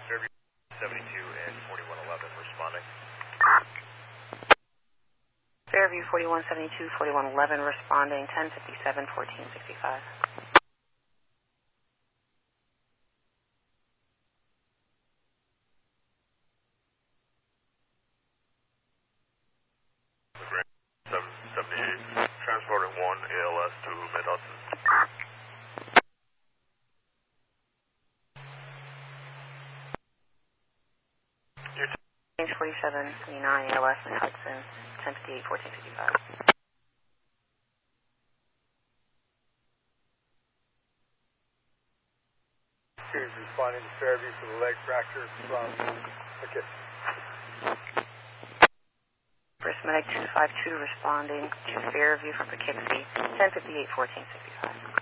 Fairview 72 and 4111 responding. Fairview 4172, 4111 responding, 1057, 1465. The Grand 778, transporting 1 ALS to Mid-Hudson. Range 4779, ALS in Hudson, 1058, 1465. He's responding to Fairview for the leg fracture from Poughkeepsie. First Medic 252 responding to Fairview from Poughkeepsie, 1058, 1465.